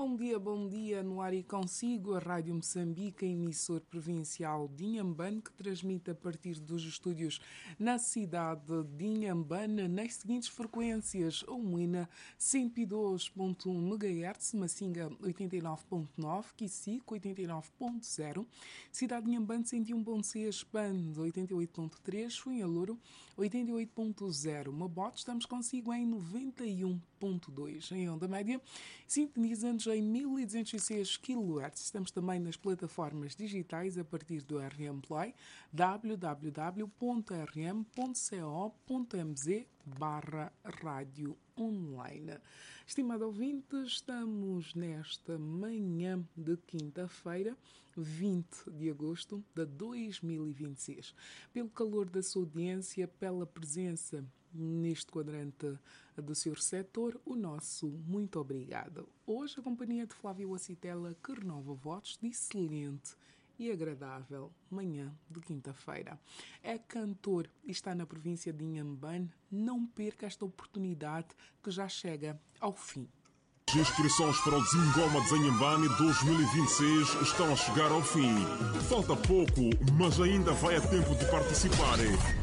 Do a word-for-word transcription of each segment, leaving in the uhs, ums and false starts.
Bom dia, bom dia, no ar e consigo a Rádio Moçambique, emissor provincial de Inhambane, que transmite a partir dos estúdios na cidade de Inhambane, nas seguintes frequências: Omuina cento e dois ponto um megahertz, Massinga oitenta e nove ponto nove, Quicico oitenta e nove ponto zero, Cidade de Inhambane cento e um ponto seis, Pande oitenta e oito ponto três, Funhalouro oitenta e oito ponto zero, Mabote, estamos consigo em noventa e um ponto dois, em onda média, sintonizando em mil e duzentos e seis quilohertz. Estamos também nas plataformas digitais a partir do R M Play, w w w ponto r m ponto co ponto m z barra rádio online. Estimado ouvinte, estamos nesta manhã de quinta-feira, vinte de agosto de dois mil e vinte e seis. Pelo calor da sua audiência, pela presença neste quadrante do seu setor, o nosso muito obrigado. Hoje a companhia de Flávio Acitela, que renova votos de excelente e agradável manhã de quinta-feira. É cantor e está na província de Inhambane. Não perca esta oportunidade que já chega ao fim. As inscrições para o Zingoma de Inhambane dois mil e vinte e seis estão a chegar ao fim. Falta pouco, mas ainda vai a tempo de participar.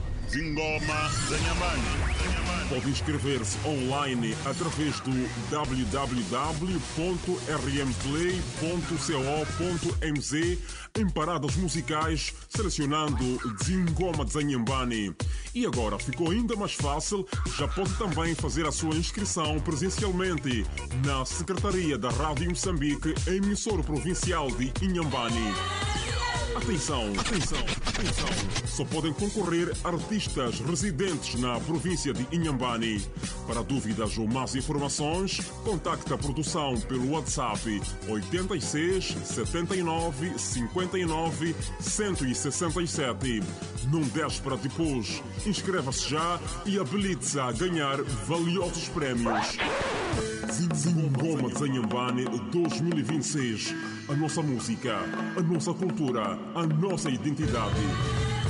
Zingoma de Inhambane. Pode inscrever-se online através do w w w ponto r m play ponto co ponto m z em paradas musicais, selecionando Zingoma de Inhambane. E agora ficou ainda mais fácil, já pode também fazer a sua inscrição presencialmente na Secretaria da Rádio Moçambique, emissora provincial de Inhambane. Atenção, atenção, atenção! Só podem concorrer artistas residentes na província de Inhambane. Para dúvidas ou mais informações, contacte a produção pelo WhatsApp oito seis, sete nove, cinco nove, um seis sete. Não deixe para depois. Inscreva-se já e habilite-se a ganhar valiosos prémios. Zingoma de Inhambane dois mil e vinte e seis. A nossa música, a nossa cultura, a nossa identidade.